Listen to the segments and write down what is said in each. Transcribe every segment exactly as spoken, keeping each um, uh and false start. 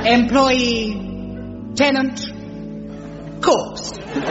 employee, tenant, corpse.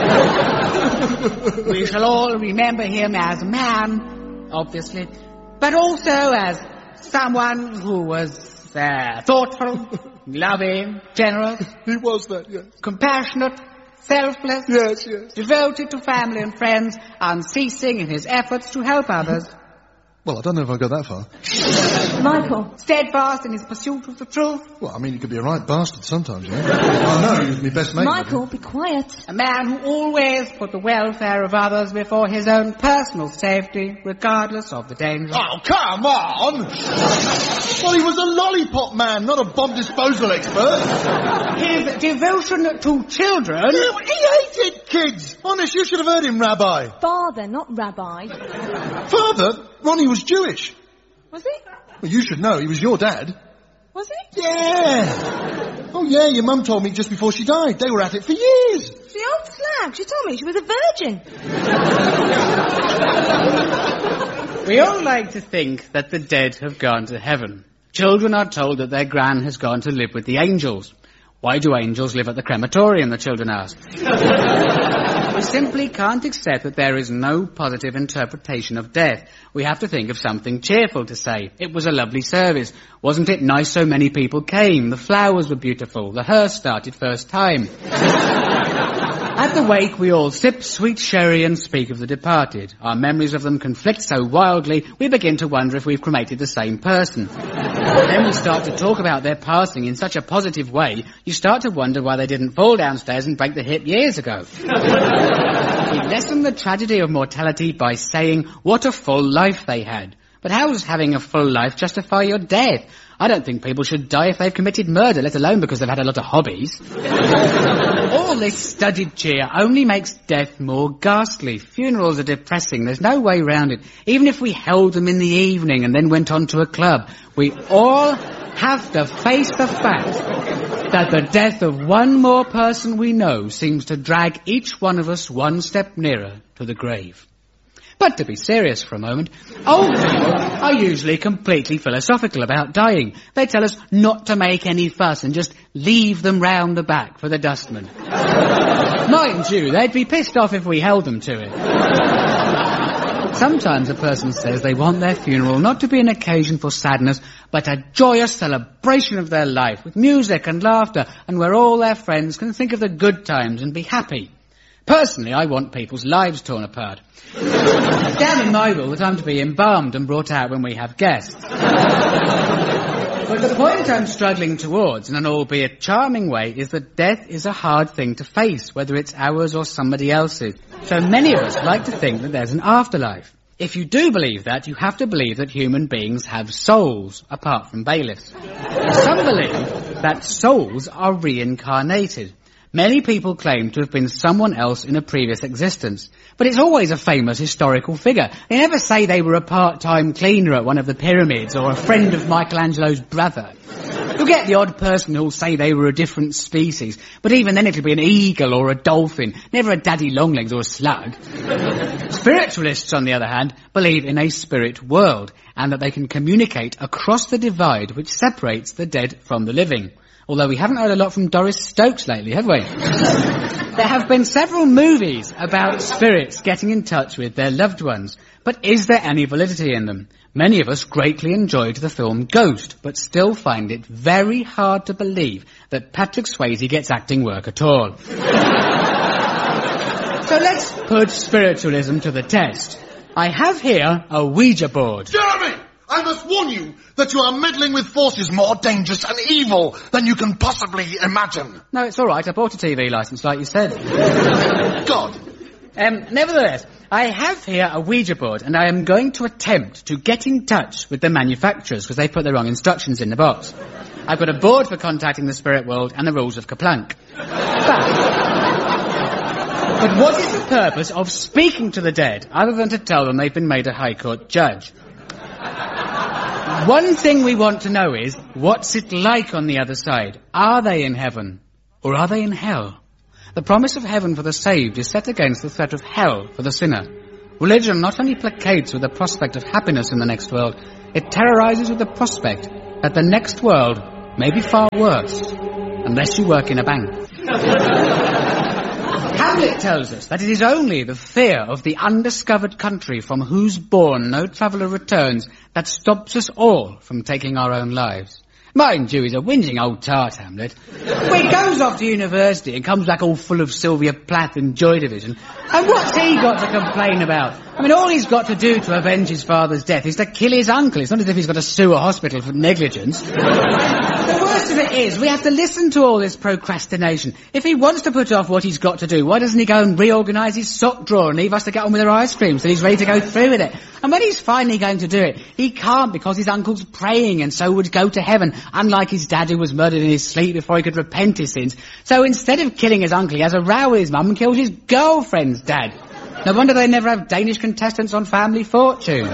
We shall all remember him as a man, obviously, but also as someone who was uh, thoughtful, loving, generous. He was that, yes. Compassionate, selfless. Yes, yes. Devoted to family and friends, unceasing in his efforts to help others. Well, I don't know if I go that far. Michael. Steadfast in his pursuit of the truth. Well, I mean, you could be a right bastard sometimes, you know. I know, he was my best mate. Michael, be quiet. A man who always put the welfare of others before his own personal safety, regardless of the danger. Oh, come on! Well, he was a lollipop man, not a bomb disposal expert. His devotion to children... Yeah, he hated kids! Honest, you should have heard him, Rabbi. Father, not Rabbi. Father? Ronnie was Jewish. Was he? Well, you should know. He was your dad. Was he? Yeah. Oh, yeah, your mum told me just before she died. They were at it for years. The old slag. She told me she was a virgin. We all like to think that the dead have gone to heaven. Children are told that their gran has gone to live with the angels. Why do angels live at the crematorium, the children ask. We simply can't accept that there is no positive interpretation of death. We have to think of something cheerful to say. It was a lovely service. Wasn't it nice so many people came? The flowers were beautiful. The hearse started first time. At the wake, we all sip sweet sherry and speak of the departed. Our memories of them conflict so wildly, we begin to wonder if we've cremated the same person. Then we start to talk about their passing in such a positive way, you start to wonder why they didn't fall downstairs and break the hip years ago. We lessen the tragedy of mortality by saying what a full life they had. But how does having a full life justify your death? I don't think people should die if they've committed murder, let alone because they've had a lot of hobbies. All this studied cheer only makes death more ghastly. Funerals are depressing. There's no way round it. Even if we held them in the evening and then went on to a club, we all have to face the fact that the death of one more person we know seems to drag each one of us one step nearer to the grave. But to be serious for a moment, old people are usually completely philosophical about dying. They tell us not to make any fuss and just leave them round the back for the dustman. Mind you, they'd be pissed off if we held them to it. Sometimes a person says they want their funeral not to be an occasion for sadness, but a joyous celebration of their life, with music and laughter, and where all their friends can think of the good times and be happy. Personally, I want people's lives torn apart. It's down in my will that I'm to be embalmed and brought out when we have guests. But the point I'm struggling towards, in an albeit charming way, is that death is a hard thing to face, whether it's ours or somebody else's. So many of us like to think that there's an afterlife. If you do believe that, you have to believe that human beings have souls, apart from bailiffs. Some believe that souls are reincarnated. Many people claim to have been someone else in a previous existence, but it's always a famous historical figure. They never say they were a part-time cleaner at one of the pyramids or a friend of Michelangelo's brother. You'll get the odd person who'll say they were a different species, but even then it'll be an eagle or a dolphin, never a daddy longlegs or a slug. Spiritualists, on the other hand, believe in a spirit world, and that they can communicate across the divide which separates the dead from the living. Although we haven't heard a lot from Doris Stokes lately, have we? There have been several movies about spirits getting in touch with their loved ones, but is there any validity in them? Many of us greatly enjoyed the film Ghost, but still find it very hard to believe that Patrick Swayze gets acting work at all. So let's put spiritualism to the test. I have here a Ouija board. Jeremy! I must warn you that you are meddling with forces more dangerous and evil than you can possibly imagine. No, it's all right. I bought a T V licence, like you said. God. Um, nevertheless, I have here a Ouija board, and I am going to attempt to get in touch with the manufacturers, because they put the wrong instructions in the box. I've got a board for contacting the spirit world and the rules of Kaplunk. But, but what is the purpose of speaking to the dead, other than to tell them they've been made a High Court judge? One thing we want to know is, what's it like on the other side? Are they in heaven? Or are they in hell? The promise of heaven for the saved is set against the threat of hell for the sinner. Religion not only placates with the prospect of happiness in the next world, it terrorizes with the prospect that the next world may be far worse. unless you work in a bank. Hamlet tells us that it is only the fear of the undiscovered country from whose bourne no traveller returns that stops us all from taking our own lives. Mind you, he's a whinging old tart, Hamlet. Well, he goes off to university and comes back all full of Sylvia Plath and Joy Division. And what's he got to complain about? I mean, all he's got to do to avenge his father's death is to kill his uncle. It's not as if he's got to sue a hospital for negligence. The worst of it is, we have to listen to all this procrastination. If he wants to put off what he's got to do, why doesn't he go and reorganise his sock drawer and leave us to get on with our ice cream so he's ready to go through with it? And when he's finally going to do it, he can't because his uncle's praying and so would go to heaven, unlike his dad who was murdered in his sleep before he could repent his sins. So instead of killing his uncle, he has a row with his mum and kills his girlfriend's dad. No wonder they never have Danish contestants on Family Fortune.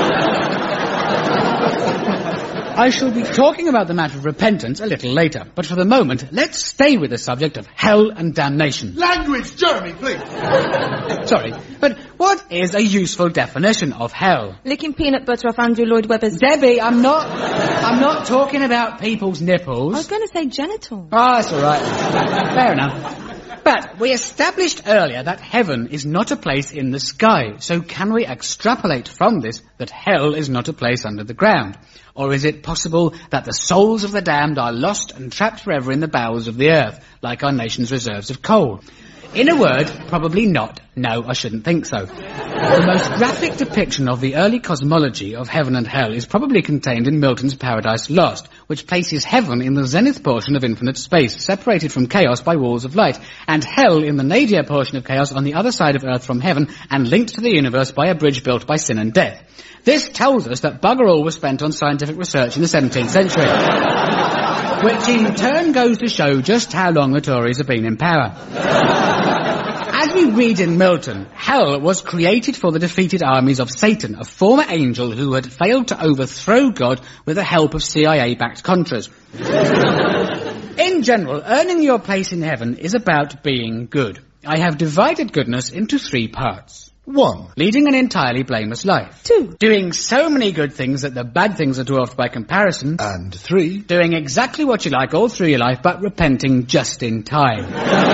I shall be talking about the matter of repentance a little later, but for the moment, let's stay with the subject of hell and damnation. Language, Jeremy, please. Sorry, but what is a useful definition of hell? Licking peanut butter off Andrew Lloyd Webber's... Debbie, I'm not... I'm not talking about people's nipples. I was going to say genital. Oh, that's all right. Fair enough. But we established earlier that heaven is not a place in the sky, so can we extrapolate from this that hell is not a place under the ground? Or is it possible that the souls of the damned are lost and trapped forever in the bowels of the earth, like our nation's reserves of coal? In a word, probably not. No, I shouldn't think so. The most graphic depiction of the early cosmology of heaven and hell is probably contained in Milton's Paradise Lost, which places heaven in the zenith portion of infinite space, separated from chaos by walls of light, and hell in the nadir portion of chaos on the other side of earth from heaven, and linked to the universe by a bridge built by sin and death. This tells us that bugger all was spent on scientific research in the seventeenth century. Which in turn goes to show just how long the Tories have been in power. As we read in Milton, hell was created for the defeated armies of Satan, a former angel who had failed to overthrow God with the help of C I A-backed Contras. In general, earning your place in heaven is about being good. I have divided goodness into three parts. One. Leading an entirely blameless life. Two. Doing so many good things that the bad things are dwarfed by comparison. And three. Doing exactly what you like all through your life, but repenting just in time.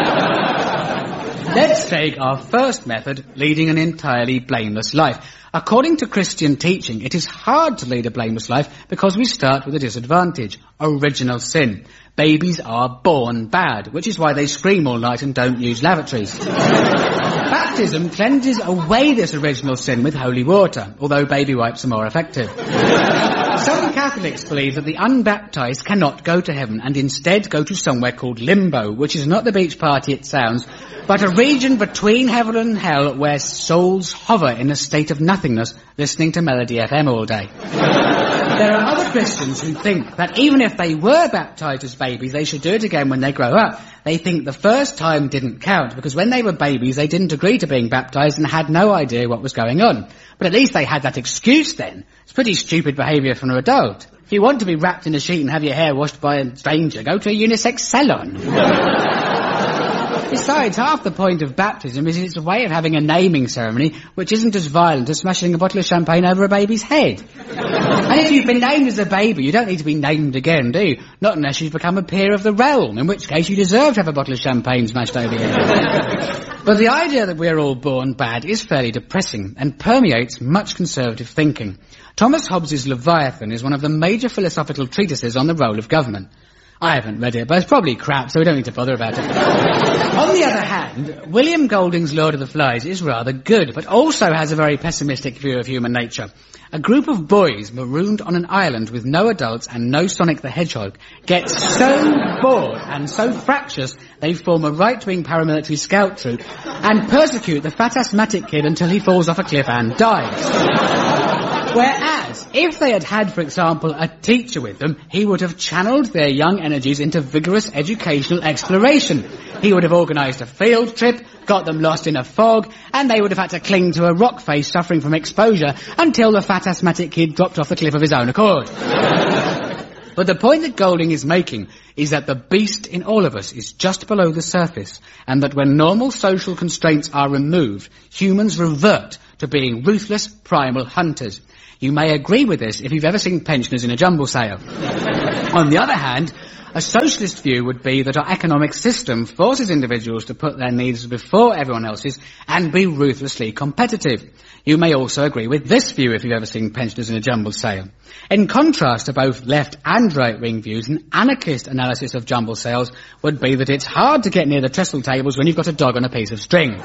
Let's take our first method, leading an entirely blameless life. According to Christian teaching, it is hard to lead a blameless life because we start with a disadvantage, original sin. Babies are born bad, which is why they scream all night and don't use lavatories. Baptism cleanses away this original sin with holy water, although baby wipes are more effective. Some Catholics believe that the unbaptized cannot go to heaven and instead go to somewhere called limbo, which is not the beach party it sounds, but a region between heaven and hell where souls hover in a state of nothingness, listening to Melody F M all day. There are other Christians who think that even if they were baptized as babies, they should do it again when they grow up. They think the first time didn't count because when they were babies, they didn't agree to being baptized and had no idea what was going on. But at least they had that excuse then. It's pretty stupid behaviour from an adult. If you want to be wrapped in a sheet and have your hair washed by a stranger, go to a unisex salon. Besides, half the point of baptism is it's a way of having a naming ceremony which isn't as violent as smashing a bottle of champagne over a baby's head. And if you've been named as a baby, you don't need to be named again, do you? Not unless you've become a peer of the realm, in which case you deserve to have a bottle of champagne smashed over your head. But the idea that we're all born bad is fairly depressing and permeates much conservative thinking. Thomas Hobbes' Leviathan is one of the major philosophical treatises on the role of government. I haven't read it, but it's probably crap, so we don't need to bother about it. On the other hand, William Golding's Lord of the Flies is rather good, but also has a very pessimistic view of human nature. A group of boys marooned on an island with no adults and no Sonic the Hedgehog get so bored and so fractious they form a right-wing paramilitary scout troop and persecute the fat asthmatic kid until he falls off a cliff and dies. Whereas, if they had had, for example, a teacher with them, he would have channeled their young energies into vigorous educational exploration. He would have organised a field trip, got them lost in a fog, and they would have had to cling to a rock face suffering from exposure until the fat asthmatic kid dropped off the cliff of his own accord. But the point that Golding is making is that the beast in all of us is just below the surface, and that when normal social constraints are removed, humans revert to being ruthless primal hunters. You may agree with this if you've ever seen pensioners in a jumble sale. On the other hand, a socialist view would be that our economic system forces individuals to put their needs before everyone else's and be ruthlessly competitive. You may also agree with this view if you've ever seen pensioners in a jumbled sale. In contrast to both left and right-wing views, an anarchist analysis of jumble sales would be that it's hard to get near the trestle tables when you've got a dog on a piece of string.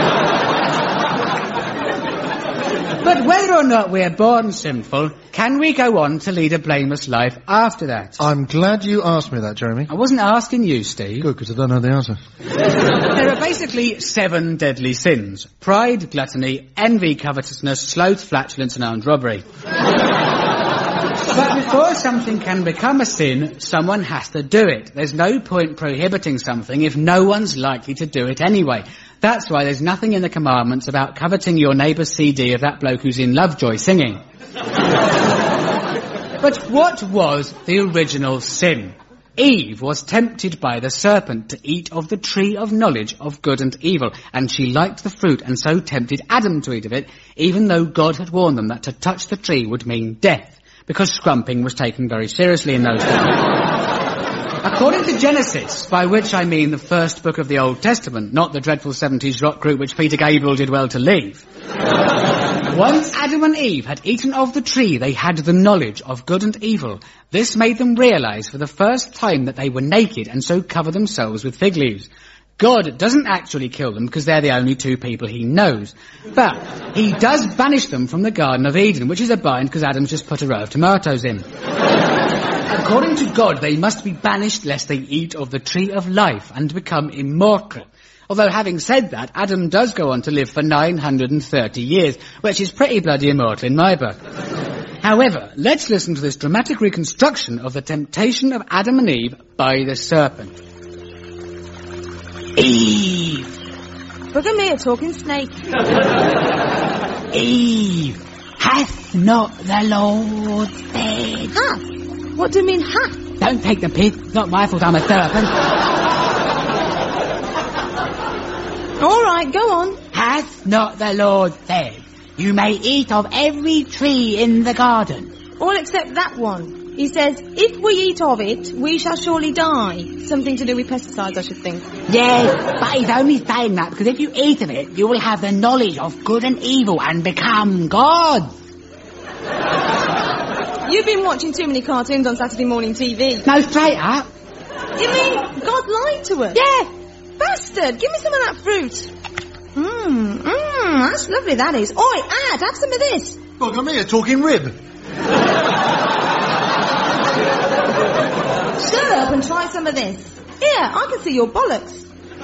But whether or not we're born sinful, can we go on to lead a blameless life after that? I'm glad you asked me that, Jeremy. I wasn't asking you, Steve. Good, because I don't know the answer. There are basically seven deadly sins. Pride, gluttony, envy, covetousness, sloth, flatulence and armed robbery. But before something can become a sin, someone has to do it. There's no point prohibiting something if no one's likely to do it anyway. That's why there's nothing in the commandments about coveting your neighbour's C D of that bloke who's in Lovejoy singing. But what was the original sin? Eve was tempted by the serpent to eat of the tree of knowledge of good and evil, and she liked the fruit and so tempted Adam to eat of it, even though God had warned them that to touch the tree would mean death, because scrumping was taken very seriously in those days. According to Genesis, by which I mean the first book of the Old Testament, not the dreadful seventies rock group which Peter Gabriel did well to leave. Once Adam and Eve had eaten of the tree, they had the knowledge of good and evil. This made them realize for the first time that they were naked and so cover themselves with fig leaves. God doesn't actually kill them because they're the only two people he knows. But he does banish them from the Garden of Eden, which is a bind because Adam's just put a row of tomatoes in. According to God, they must be banished lest they eat of the tree of life and become immortal. Although having said that, Adam does go on to live for nine hundred thirty years, which is pretty bloody immortal in my book. However, let's listen to this dramatic reconstruction of the temptation of Adam and Eve by the serpent. Eve! Look at me, a talking snake. Eve! Hath not the Lord said? Hath? What do you mean, hath? Don't take the piss. It's not my fault I'm a serpent. All right, go on. Hath not the Lord said, you may eat of every tree in the garden? All except that one. He says, if we eat of it, we shall surely die. Something to do with pesticides, I should think. Yes, but he's only saying that because if you eat of it, you will have the knowledge of good and evil and become gods. You've been watching too many cartoons on Saturday morning T V. No, straight up. You mean God lied to us? Yeah. Bastard, give me some of that fruit. Mmm, mmm, that's lovely, that is. Oi, Ad, have some of this. Look at me, a talking rib. Shut up and try some of this. Here, I can see your bollocks.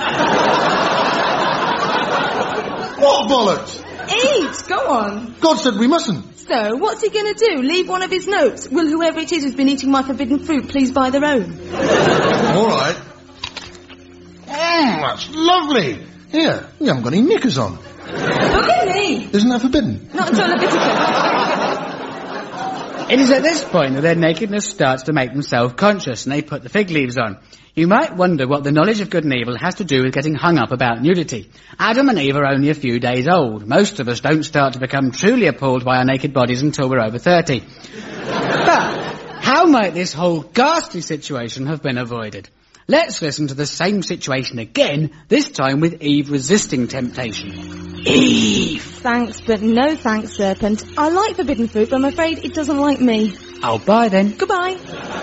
What bollocks? Eat, go on. God said we mustn't. So, what's he going to do? Leave one of his notes? Will whoever it is who's been eating my forbidden fruit please buy their own? All right. Mmm, that's lovely. Here, you haven't got any knickers on. Look at me. Isn't that forbidden? Not until Leviticus. It is at this point that their nakedness starts to make them self-conscious and they put the fig leaves on. You might wonder what the knowledge of good and evil has to do with getting hung up about nudity. Adam and Eve are only a few days old. Most of us don't start to become truly appalled by our naked bodies until we're over thirty. But how might this whole ghastly situation have been avoided? Let's listen to the same situation again, this time with Eve resisting temptation. Eve! Thanks, but no thanks, serpent. I like forbidden fruit, but I'm afraid it doesn't like me. Oh, bye then. Goodbye.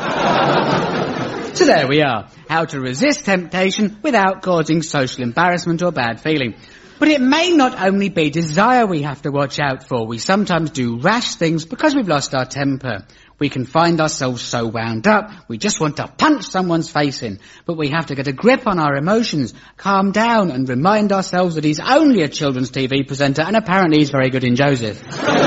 So there we are. How to resist temptation without causing social embarrassment or bad feeling. But it may not only be desire we have to watch out for. We sometimes do rash things because we've lost our temper. We can find ourselves so wound up, we just want to punch someone's face in. But we have to get a grip on our emotions, calm down and remind ourselves that he's only a children's T V presenter and apparently he's very good in Joseph.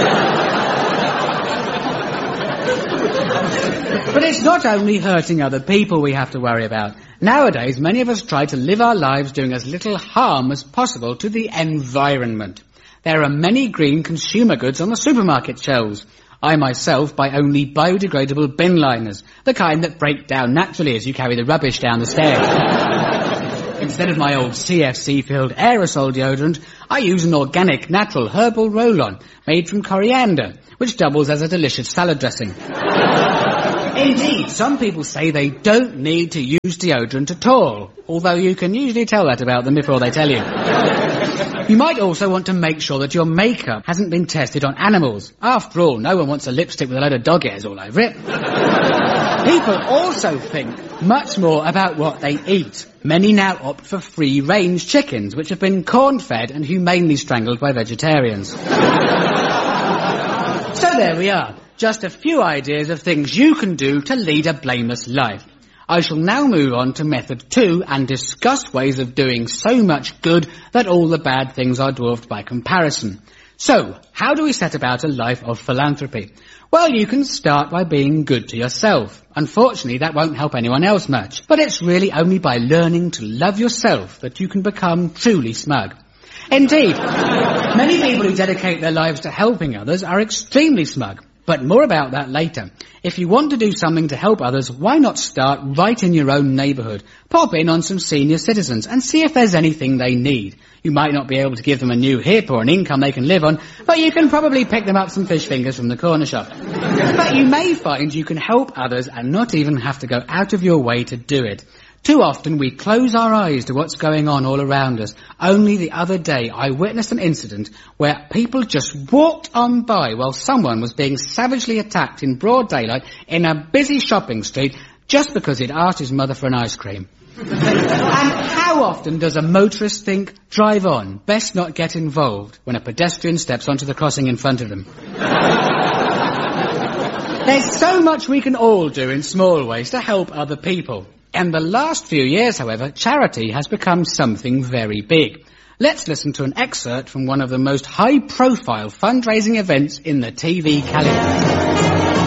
But it's not only hurting other people we have to worry about. Nowadays, many of us try to live our lives doing as little harm as possible to the environment. There are many green consumer goods on the supermarket shelves. I myself buy only biodegradable bin liners, the kind that break down naturally as you carry the rubbish down the stairs. Instead of my old C F C-filled aerosol deodorant, I use an organic, natural herbal roll-on made from coriander. which doubles as a delicious salad dressing. Indeed, some people say they don't need to use deodorant at all, although you can usually tell that about them before they tell you. You might also want to make sure that your makeup hasn't been tested on animals. After all, no one wants a lipstick with a load of dog hairs all over it. People also think much more about what they eat. Many now opt for free-range chickens, which have been corn-fed and humanely strangled by vegetarians. So there we are. Just a few ideas of things you can do to lead a blameless life. I shall now move on to method two and discuss ways of doing so much good that all the bad things are dwarfed by comparison. So, how do we set about a life of philanthropy? Well, you can start by being good to yourself. Unfortunately, that won't help anyone else much, but it's really only by learning to love yourself that you can become truly smug. Indeed, many people who dedicate their lives to helping others are extremely smug. But more about that later. If you want to do something to help others, why not start right in your own neighbourhood? Pop in on some senior citizens and see if there's anything they need. You might not be able to give them a new hip or an income they can live on, but you can probably pick them up some fish fingers from the corner shop. But you may find you can help others and not even have to go out of your way to do it. Too often we close our eyes to what's going on all around us. Only the other day I witnessed an incident where people just walked on by while someone was being savagely attacked in broad daylight in a busy shopping street just because he'd asked his mother for an ice cream. And how often does a motorist think, drive on, best not get involved, when a pedestrian steps onto the crossing in front of them? There's so much we can all do in small ways to help other people. In the last few years, however, charity has become something very big. Let's listen to an excerpt from one of the most high-profile fundraising events in the T V calendar.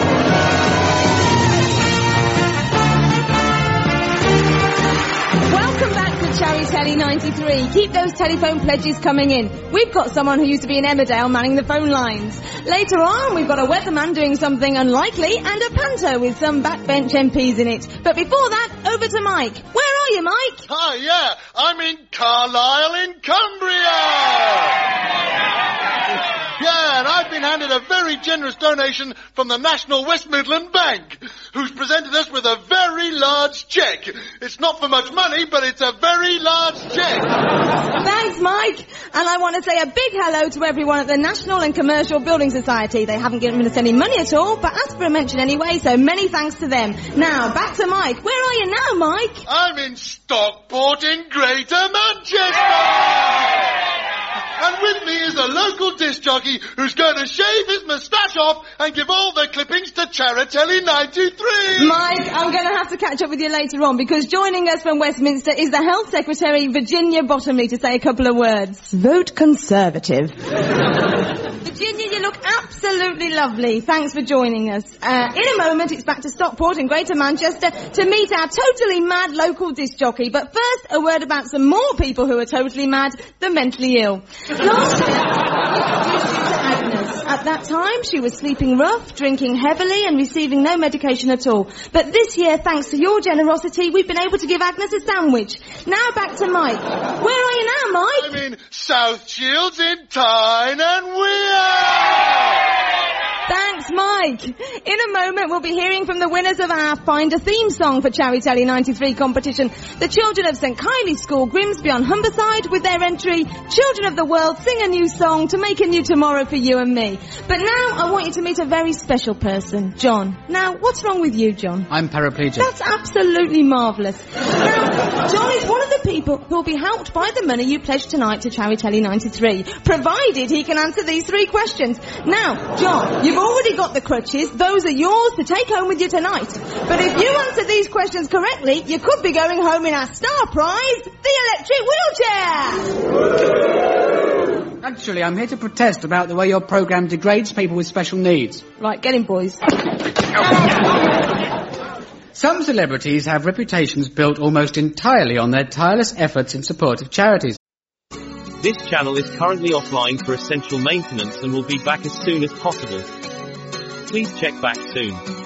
Cherry Telly ninety-three. Keep those telephone pledges coming in. We've got someone who used to be in Emmerdale manning the phone lines. Later on, we've got a weatherman doing something unlikely and a panto with some backbench M Ps in it. But before that, over to Mike. Where are you, Mike? Hi, yeah, I'm in Carlisle in Cumbria. Yeah, and I've been handed a very generous donation from the National West Midland Bank, who's presented us with a very large cheque. It's not for much money, but it's a very large cheque. Thanks, Mike. And I want to say a big hello to everyone at the National and Commercial Building Society. They haven't given us any money at all, but asked for a mention anyway, so many thanks to them. Now, back to Mike. Where are you now, Mike? I'm in Stockport in Greater Manchester. And with me is a local disc jockey who's going to shave his moustache off and give all the clippings to Charitelli ninety-three. Mike, I'm going to have to catch up with you later on because joining us from Westminster is the Health Secretary, Virginia Bottomley, to say a couple of words. Vote Conservative. Virginia, you look absolutely lovely. Thanks for joining us. Uh, in a moment, it's back to Stockport in Greater Manchester to meet our totally mad local disc jockey. But first, a word about some more people who are totally mad, the mentally ill. Last year, we introduced you to Agnes. At that time, she was sleeping rough, drinking heavily and receiving no medication at all. But this year, thanks to your generosity, we've been able to give Agnes a sandwich. Now back to Mike. Where are you now, Mike? I'm in South Shields in Tyne and Weir. Thanks, Mike. In a moment, we'll be hearing from the winners of our Find a Theme Song for Cherry Telly ninety-three competition. The children of St Kiley School, Grimsby on Humberside, with their entry, Children of the World, sing a new song to make a new tomorrow for you and me. But now, I want you to meet a very special person, John. Now, what's wrong with you, John? I'm paraplegic. That's absolutely marvellous. Now, John is one of the people who'll be helped by the money you pledged tonight to Cherry Telly ninety-three, provided he can answer these three questions. Now, John, you've already got the crutches. Those are yours to take home with you tonight. But if you answer these questions correctly, you could be going home in our star prize, the electric wheelchair. Actually, I'm here to protest about the way your programme degrades people with special needs. Right, get in, boys. Some celebrities have reputations built almost entirely on their tireless efforts in support of charities. This channel is currently offline for essential maintenance and will be back as soon as possible. Please check back soon.